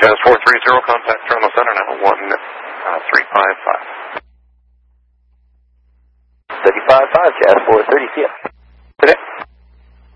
Jazz 430, contact Toronto Center now, 1355. 35.5, Jazz 430, see ya.